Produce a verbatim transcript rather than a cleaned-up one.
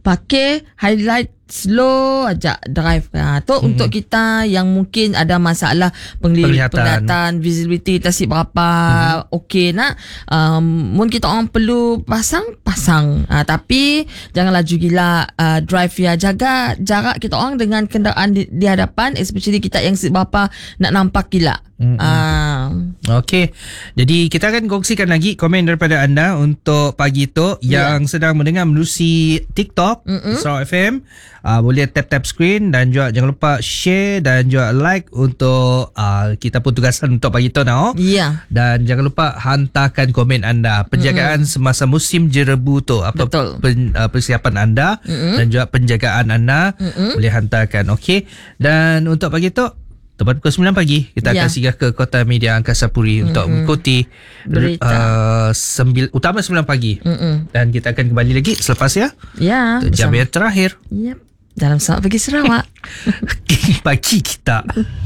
pakai highlight slow aja drive. Ha, tu mm-hmm. untuk kita yang mungkin ada masalah penglihatan, penglihatan visibility tak si berapa mm-hmm. okey nak. Um, mungkin kita orang perlu pasang pasang. Ha, tapi jangan laju gila uh, drive ya. Jaga jarak kita orang dengan kenderaan di, di hadapan, especially kita yang si berapa nak nampak gila. Mm-hmm. Uh. Okey. Jadi kita akan kongsikan lagi komen daripada anda untuk pagi tu yeah. yang sedang mendengar menerusi TikTok mm-hmm. Sarawak F M. Uh, boleh tap-tap screen dan juga jangan lupa share dan juga like untuk uh, kita pun tugasan untuk pagi tu now. Ya. Yeah. Dan jangan lupa hantarkan komen anda. Penjagaan mm-hmm. semasa musim jerebu tu. Apa pen, uh, persiapan anda mm-hmm. dan juga penjagaan anda mm-hmm. boleh hantarkan. Okey. Dan untuk pagi tu tepat pukul sembilan pagi kita yeah. akan singgah ke Kota Media Angkasa Puri mm-hmm. untuk mengikuti uh, sembil, utama sembilan pagi mm-hmm. dan kita akan kembali lagi selepas ya. Ya. Yeah, jam yang terakhir. Yep. Dalam Selamat Pagi Sarawak. Pagi kita.